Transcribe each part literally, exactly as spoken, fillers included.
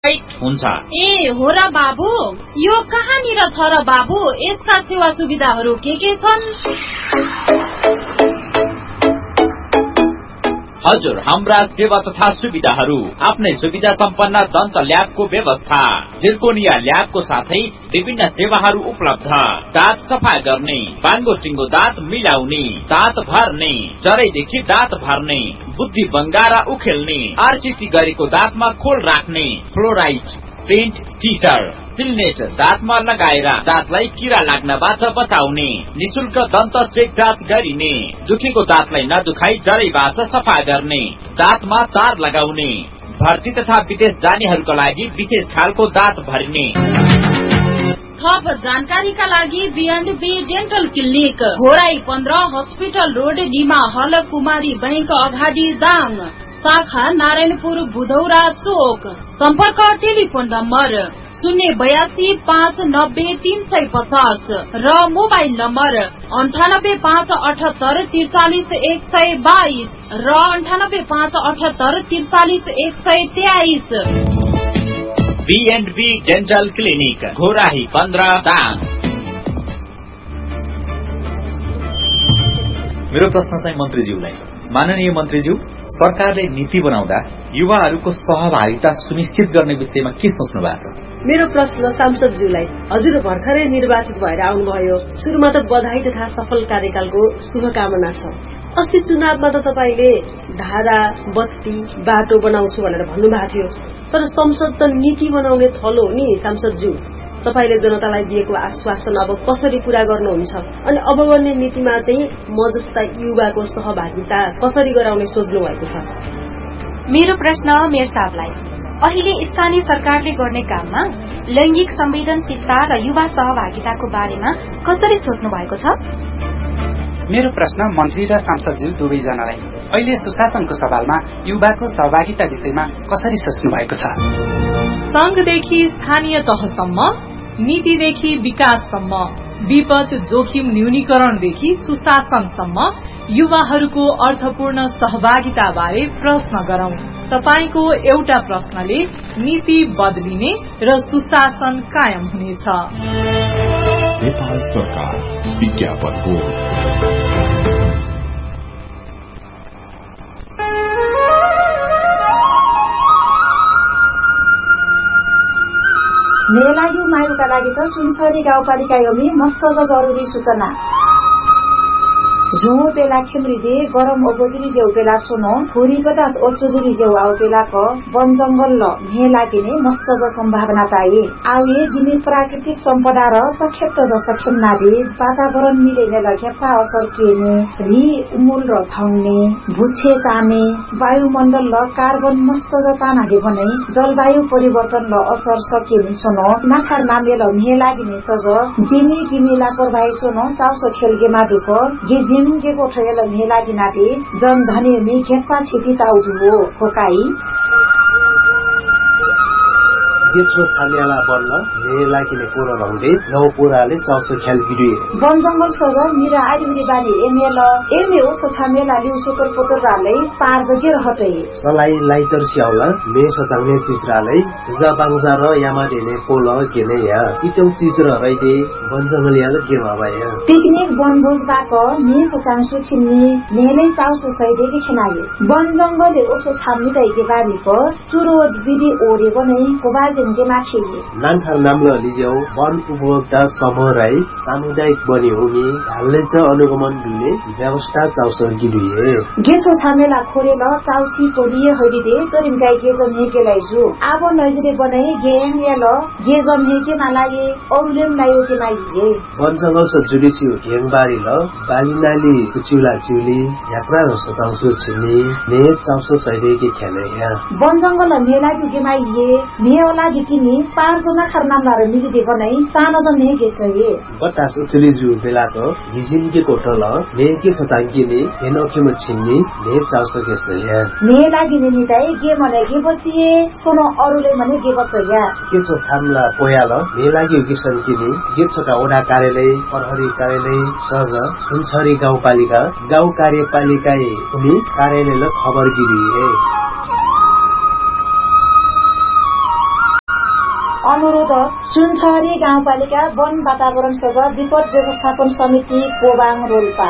हुन्छ। ए हो र बाबु, यो कहाँनिर छ र बाबु? यसका सेवा सुविधाहरू के के छन्? हजुर, हाम्रा सेवा तथा सुविधाहरू आफ्नै सुविधा सम्पन्न दन्त ल्याबको व्यवस्था, जिर्कोनिया ल्याबको साथै विभिन्न सेवाहरू उपलब्ध। दाँत सफा गर्ने, बाङ्गो टिङ्गो दाँत मिलाउने, दाँत भर्ने, जरैदेखि दाँत भर्ने, बुद्धि बङ्गारा उखेल्ने, आरसीटी गरेको दाँतमा खोल राख्ने, फ्लोराइड, पेन्ट, टिजर, सिलनेट दाँतमा लगाएर दाँतलाई किरा लाग्नबाट बचाउने, निशुल्क दन्त चेक जाँच गरिने, दुखेको दाँतलाई नदुखाई जरैबाट सफा गर्ने, दाँतमा तार लगाउने, भर्ती तथा विदेश जानेहरूका लागि विशेष खालको दाँत भरिने। थप जानकारीका लागि बीएन्डबी डेन्टल क्लिनिक, घोराई पन्ध्र, हस्पिटल रोड, डिमा हल, कुमारी बैंक अगाडि, दाङ। शाखा नारायणपुर बुधौरा चोक। सम्पर्क टेलिफोन नम्बर शून्य बयासी पाँच नब्बे तीन सय पचास र मोबाइल नम्बर अन्ठानब्बे पाँच अठहत्तर त्रिचालिस एक सय बाइस र अन्ठानब्बे पाँच अठहत्तर त्रिचालिस एक सय तेइस। बीएन्डबी डेन्टल क्लिनिक, घोराही पन्ध्र, दाङ। मेरो प्रश्न चाहिँ मन्त्रीज्यूलाई। माननीय मन्त्रीज्यू, सरकारले नीति बनाउँदा युवाहरूको सहभागिता सुनिश्चित गर्ने विषयमा के सोच्नु भएको छ? मेरो प्रश्न सांसदज्यूलाई। हजुर भर्खरै निर्वाचित भएर आउनुभयो। सुरुमा त बधाई तथा सफल कार्यकालको शुभकामना छ। अस्ति चुनावमा त तपाईले धारा, बत्ती, बाटो बनाउँछु भनेर भन्नुभएको थियो, तर संसद त नीति बनाउने थलो हो नि सांसदज्यू। तपाईले जनतालाई दिएको आश्वासन अब कसरी पूरा गर्नुहुन्छ? अनि अब बन्ने नीतिमा चाहिँ म जस्ता युवाको सहभागिता कसरी गराउने सोच्नु भएको छ? मेरो प्रश्न मेयर साहबलाई। अहिले स्थानीय सरकारले गर्ने काममा लैंगिक संवेदनशीलता र युवा सहभागिताको बारेमा कसरी सोच्नु भएको छ? मेरो प्रश्न मन्त्री र सांसदज्यू दुवैजनालाई। अहिले सुशासनको सवालमा युवाको सहभागिता विषयमा कसरी सोच्नु भएको छ? संघदेखि स्थानीय तहसम्म, नीतिदेखि विकाससम्म, विपद जोखिम न्यूनीकरणदेखि सुशासनसम्म युवाहरूको अर्थपूर्ण सहभागिता बारे प्रश्न गरौं। तपाईको एउटा प्रश्नले नीति बदलिने र सुशासन कायम हुनेछ। नेपाल सरकार विज्ञापन बोर्ड। मेलायु मायुका लागि त सुनसरी गाउँपालिका योमी मस्त जरुरी सूचना। झुमो पेला खेम्रिदे गरम ओबोदिरी जेउ पेला सोनो थोरी पचास ओचुदुरी जेउ आउ पेला क वन जंगल ल मेला किने मस्त ज सम्भावना ताए आउए जिमी प्राकृतिक सम्पदा र सक्षेप ज सक्षमना दे वातावरण मिलेने ल खेप्पा असर केने रि उमुल र थाउने भुछे ताने वायुमण्डल ल कार्बन मस्त ज तानाले भने जलवायु परिवर्तन ल असर सकेनी सोनो नाखार नामे ल मेला किने सज जिमी किमी लापरवाही सोनो चाउसो खेलगे मादुक गे के कोठेल मेला किनाते जन धने मे खेप्पा छिटी ताउदुहो खोकाई गेछो छान्याला बन्न मेला किने पुरो रहँदै गाउँ पुराले चाउसो ख्याल गिरिए वन जंगल सज मिरा आइदिरी बानी एमेल एमे ओ छामेला लिउ सोकर पोतर रालै पार जगे रहतै सलाई लाइटर सियाउला मे सचाउने चिजरालै जाबाङजा र यामा देने पोल केने या इतौ चिज र रैदे वन जंगल याल के भबाया पिकनिक वनभोज बाक मे सचांसु छिन्नी मेलै चाउसो सैदे के खनाले वन जंगलले ओसो छाम्मिदै के बारी प चुरो विधि ओरे बनै कोबाज नान्थार नाम्लो लिजेउ वन उपभोक्ता समूह राई सामुदायिक बनी हुने हालले च अनुगमन दिने व्यवस्था चाउसो गिरिए गेछो छामेला खोरेल चाउसी कोरिए हरिदे तरिम गाई गेजम हेकेलाई छु आबो नजरे बनाए गेम याल गेजम हेके मालाए औलेम लायो के माइए वन जंगल स जुडिसी घेङबारी ल बालिनाली कुचिउला चिउली यात्रा र सचाउसो छिनी ने चाउसो सैदे के खेले या वन जंगल मेला के माइए मेला दिकिनी पार जना खरनामला र मिली देखो नै सानो जन हे गेस्टए बतास उचली जु बेलाको जिजिन के कोठल ने के सतांगी ने एनोखे म छिन्नी ने चाउसो के सया ने लागि ने निदाई के मने के बचिए सोनो अरुले मने के बचया के छ छामला पोयाल ने लागि के सन्किनी के छका ओडा कार्यालय प्रहरी कार्यालय सर सुनसरी गाउँपालिका गाउँ कार्यपालिका उनी कार्यालयले खबर गिरिए। अनुरोध सुनसरी गाउँपालिका वन वातावरण सभा विपद व्यवस्थापन समिति पोबाङ रोल्पा।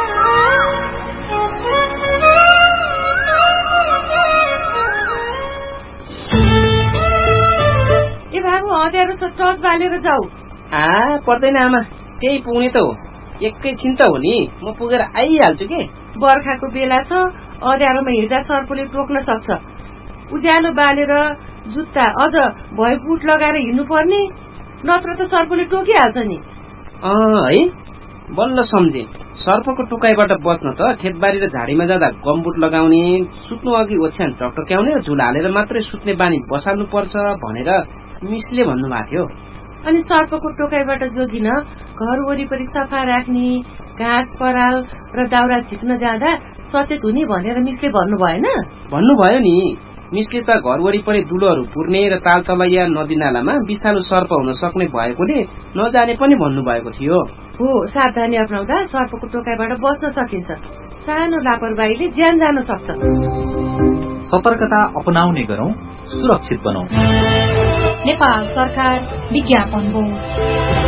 ए बाबु अँध्यारो छ, टर्च बालेर जाऊ। आ पर्दैन आमा, त्यही पुग्ने त हो, एकैछिन त हो नि, म पुगेर आइहाल्छु कि। बर्खाको बेला छ, अँध्यारोमा हिँड्दा सर्पले टोक्न सक्छ। उज्यालो बालेर जुत्ता अझ भय बुट लगाएर हिँड्नु पर्ने, नत्र त सर्पले टोकिहाल्छ नि। अँ है, बल्ल सम्झे। सर्पको टोकाइबाट बच्न त खेतबारी र झाडीमा जाँदा गमबुट लगाउने, सुत्नु अघि ओछ्यान टकटक्याउने र झुल हालेर मात्रै सुत्ने बानी बसाल्नु पर्छ भनेर मिसले भन्नुभएको थियो। अनि सर्पको टोकाइबाट जोगिन घर वरिपरि सफा राख्ने, घाँस पराल र दाउरा झिक्न जाँदा सचेत हुने भनेर मिसले भन्नु भएन? भन्नुभयो नि, मिसले त घर वरिपरि दुलोहरू पुर्ने र तालतलैया नदी नालामा विषालु सर्प हुन सक्ने भएकोले नजाने पनि भन्नुभएको थियो। हो, सावधानी अपनाउँदा सर्पको टोकाइबाट बच्न सकिन्छ। सानो लापरवाहीले ज्यान जान सक्छ। सतर्कता अपनाउने गरौं, सुरक्षित बनौं। नेपाल सरकार विज्ञापन हो।